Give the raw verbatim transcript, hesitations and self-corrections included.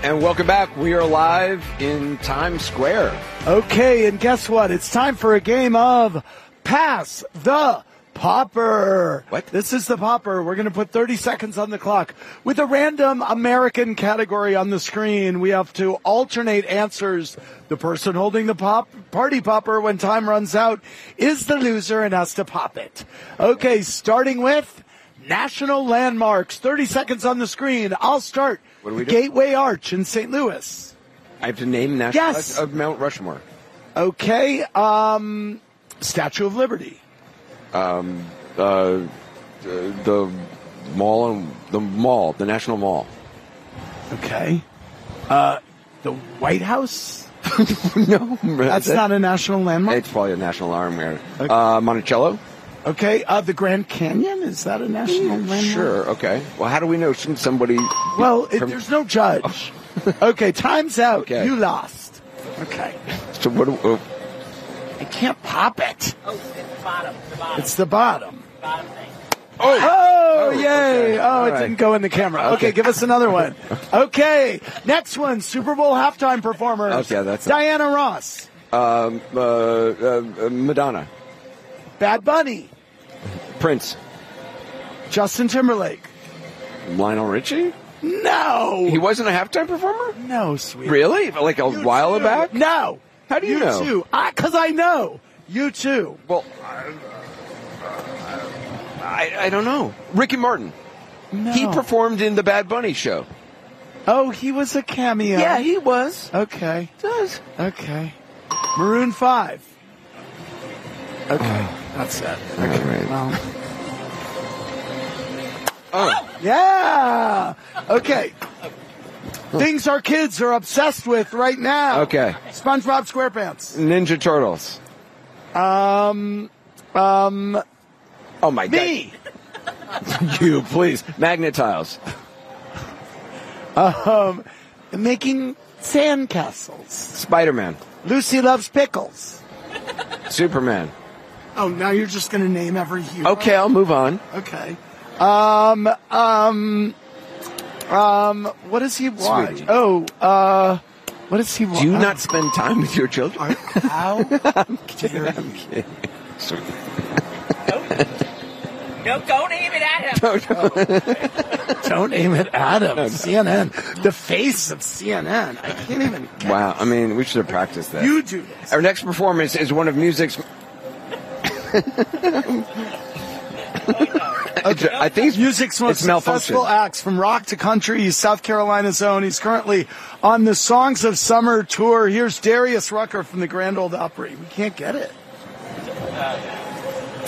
And welcome back. We are live in Times Square. Okay, and guess what? It's time for a game of Pass the Popper. What? This is the Popper. We're going to put thirty seconds on the clock with a random American category on the screen. We have to alternate answers. The person holding the pop party popper when time runs out is the loser and has to pop it. Okay, starting with national landmarks. thirty seconds on the screen. I'll start. What do we do? Gateway Arch in Saint Louis. I have to name national Yes. of Mount Rushmore. Okay, um, Statue of Liberty. Um, uh, the mall, and the mall, the National Mall. Okay. Uh, the White House? No, That's not a national landmark? It's probably a national landmark. Okay. Uh, Monticello. Okay, uh, the Grand Canyon? Is that a national landmark? Sure. Okay. Well, how do we know? Shouldn't somebody? Well, it, from- there's no judge. Okay, time's out. Okay. You lost. Okay. So what? Do, uh, I can't pop it. Oh, it's the bottom. The bottom. It's the bottom. bottom thing. Oh, Oh, yay. okay. Oh, All it right. didn't go in the camera. Okay, give us another one. Okay, next one, Super Bowl halftime performers. Okay, that's- Diana Ross, um, uh, uh, Madonna, Bad Bunny, Prince, Justin Timberlake. Lionel Richie. No. He wasn't a halftime performer. No, sweet. Really? Like a You while too. back? No. How do you know? Too. Because I, know. You too. Well, I, I don't know. Ricky Martin. No. He performed in the Bad Bunny show. Oh, he was a cameo. Yeah, he was. Okay. Does. Okay. Maroon five. Okay. That's it. All right. Well, Oh, yeah. Okay. Things our kids are obsessed with right now. okay. SpongeBob SquarePants. Ninja Turtles. Um, um, Oh my me. God. You please. Magnetiles. Um, making sandcastles. Spider-Man. Lucy Loves Pickles. Superman. Oh, now you're just going to name every hero? Okay, I'll move on. Okay. Um, um, um, what does he watch? Sweetie. Oh, uh, what does he watch? Do you not spend time with your children? How dare you? Okay. Sorry. No, don't aim it at him. Don't aim it at him. C N N. The face of C N N. I can't even get Wow, this. I mean, we should have practiced that. You do this. Our next performance is one of music's... I think it's, Music's most it's malfunction. successful acts from rock to country. He's South Carolina's own. He's currently on the Songs of Summer tour. Here's Darius Rucker from the Grand Ole Opry. We can't get it.